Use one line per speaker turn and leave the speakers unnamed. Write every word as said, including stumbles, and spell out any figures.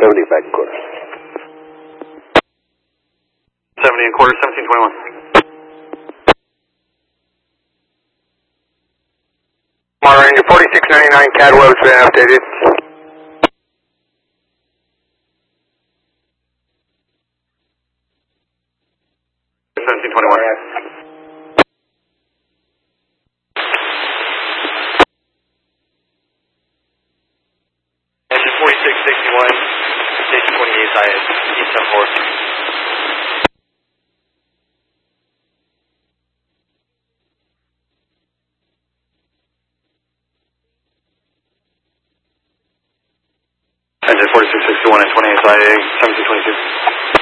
seventy back quarter.
seventy and quarter, seventeen twenty-one.
Model Ranger forty-six ninety-nine, C A D web's been updated.
seventeen twenty-one. Engine forty-six sixty-one, station twenty-eight, I East ten four. Engine forty-six sixty-one and twenty-eight, I A, seventeen twenty-two.